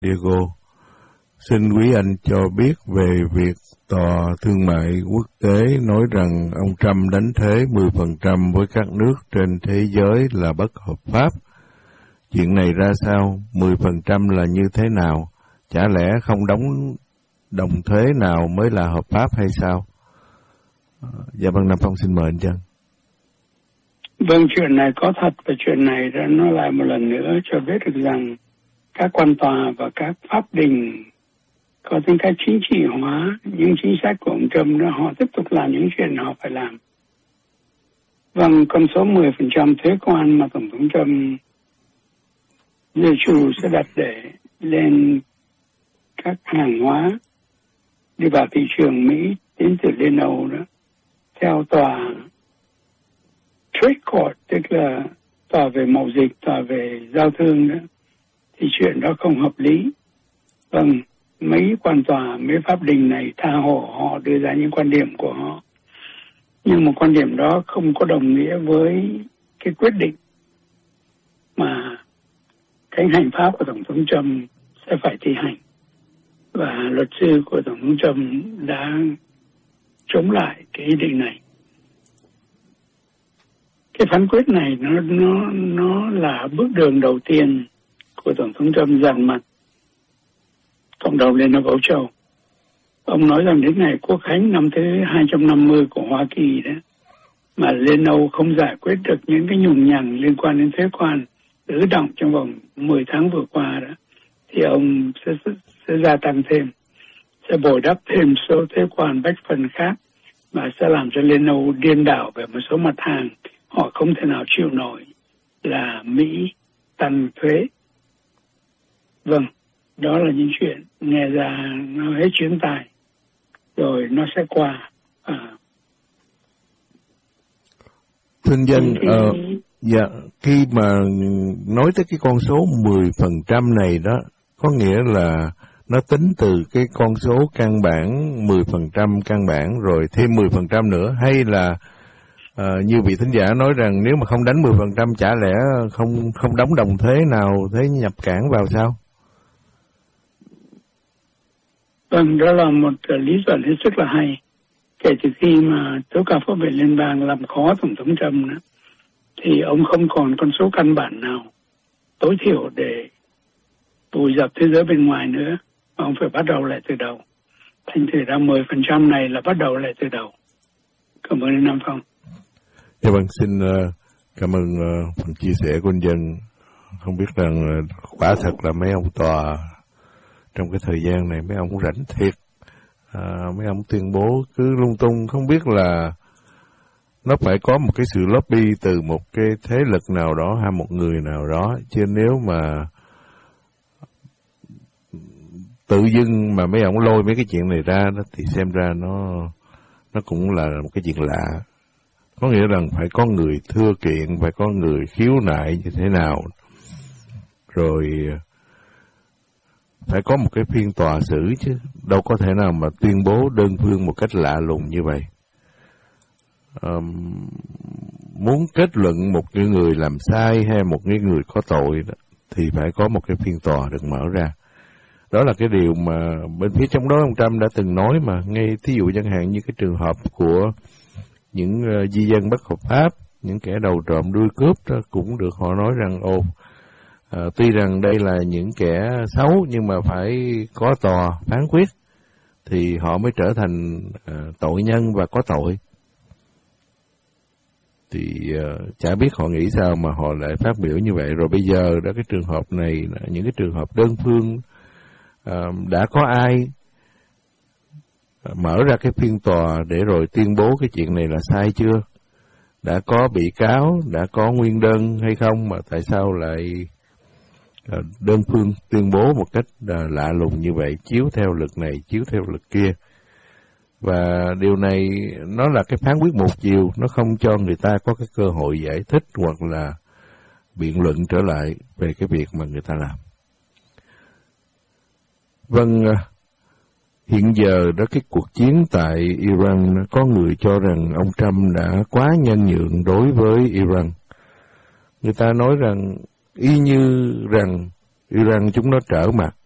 Diego. Xin quý anh cho biết về việc Tòa Thương mại Quốc tế nói rằng ông Trump đánh thuế 10% với các nước trên thế giới là bất hợp pháp. Chuyện này ra sao? 10% là như thế nào? Chả lẽ không đóng đồng thuế nào mới là hợp pháp hay sao? Dạ vâng, Nam Phong xin mời anh Trân. Vâng, chuyện này có thật, và chuyện này nó lại một lần nữa cho biết được rằng các quan tòa và các pháp đình có tính cách chính trị hóa những chính sách của ông Trump, họ tiếp tục làm những chuyện họ phải làm. Vâng, con số 10% thuế quan mà Tổng thống Trump dự trù sẽ đặt để lên các hàng hóa đi vào thị trường Mỹ đến từ Liên Âu đó, theo tòa Trade Court, tức là tòa về mậu dịch, tòa về giao thương đó, thì chuyện đó không hợp lý. Vâng, mấy quan tòa, mấy pháp đình này tha hồ họ đưa ra những quan điểm của họ, nhưng một quan điểm đó không có đồng nghĩa với cái quyết định mà cái hành pháp của Tổng thống Trump sẽ phải thi hành. Và luật sư của Tổng thống Trump đã chống lại cái ý định này. Cái phán quyết này nó là bước đường đầu tiên của Tổng thống Trump dằn mặt cộng đồng Liên Hợp Âu Châu. Ông nói rằng đến ngày Quốc khánh năm thứ 250 của Hoa Kỳ đó, mà Liên Âu không giải quyết được những cái nhùng nhằng liên quan đến thuế quan ứ động trong vòng 10 tháng vừa qua đó, thì ông sẽ gia tăng thêm, sẽ bồi đắp thêm số thuế quan bách phần khác, và sẽ làm cho Liên Âu điên đảo về một số mặt hàng họ không thể nào chịu nổi, là Mỹ tăng thuế. Vâng, đó là những chuyện nghe ra nó hết chuyến tai, rồi nó sẽ qua. Thưa dân, dạ, khi mà nói tới cái con số 10% này đó, có nghĩa là nó tính từ cái con số căn bản 10% căn bản rồi thêm 10% nữa, hay là như vị thính giả nói rằng nếu mà không đánh 10% chả lẽ không đóng đồng thuế nào, thuế nhập cảng vào sao? Vâng, đó là một lý luận hết sức là hay. Kể từ khi mà tố cáo pháp viện liên bang làm khó Tổng thống Trump đó, thì ông không còn con số căn bản nào tối thiểu để vùi dập thế giới bên ngoài nữa, mà ông phải bắt đầu lại từ đầu. Thành thử ra 10% này là bắt đầu lại từ đầu. Cảm ơn anh Nam Phong. Dạ vâng, xin cảm ơn phần chia sẻ của anh Dân. Không biết rằng quả thật là mấy ông tòa trong cái thời gian này mấy ông cũng rảnh thiệt. Mấy ông tuyên bố cứ lung tung, không biết là nó phải có một cái sự lobby từ một cái thế lực nào đó hay một người nào đó, chứ nếu mà tự dưng mà mấy ông lôi mấy cái chuyện này ra đó, thì xem ra nó cũng là một cái chuyện lạ. Có nghĩa rằng phải có người thưa kiện, phải có người khiếu nại như thế nào, rồi phải có một cái phiên tòa xử chứ, đâu có thể nào mà tuyên bố đơn phương một cách lạ lùng như vậy. Muốn kết luận một cái người làm sai hay một cái người có tội đó, thì phải có một cái phiên tòa được mở ra. Đó là cái điều mà bên phía chống đối ông Trump đã từng nói mà, ngay thí dụ chẳng hạn như cái trường hợp của những di dân bất hợp pháp, những kẻ đầu trộm đuôi cướp đó, cũng được họ nói rằng tuy rằng đây là những kẻ xấu nhưng mà phải có tòa phán quyết thì họ mới trở thành tội nhân và có tội. Thì chả biết họ nghĩ sao mà họ lại phát biểu như vậy. Rồi bây giờ đó, cái trường hợp này, những cái trường hợp đơn phương, đã có ai mở ra cái phiên tòa để rồi tuyên bố cái chuyện này là sai chưa? Đã có bị cáo, đã có nguyên đơn hay không, mà tại sao lại đơn phương tuyên bố một cách lạ lùng như vậy, chiếu theo lực này, chiếu theo lực kia. Và điều này nó là cái phán quyết một chiều, nó không cho người ta có cái cơ hội giải thích hoặc là biện luận trở lại về cái việc mà người ta làm. Vâng, hiện giờ đó cái cuộc chiến tại Iran, có người cho rằng ông Trump đã quá nhân nhượng đối với Iran. Người ta nói rằng y như rằng Iran chúng nó trở mặt